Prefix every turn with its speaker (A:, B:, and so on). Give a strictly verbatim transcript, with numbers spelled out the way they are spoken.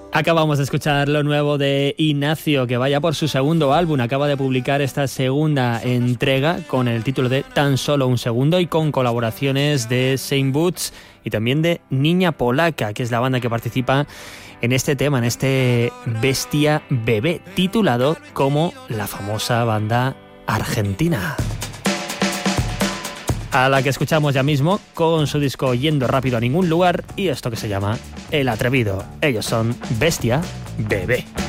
A: Acabamos de escuchar lo nuevo de Ignacio, que vaya por su segundo álbum. Acaba de publicar esta segunda entrega con el título de Tan Solo Un Segundo y con colaboraciones de Saint Boots y también de Niña Polaca, que es la banda que participa en este tema, en este Bestia Bebé, titulado como la famosa banda argentina, a la que escuchamos ya mismo con su disco Yendo Rápido a Ningún Lugar y esto que se llama El Atrevido. Ellos son Bestia Bebé.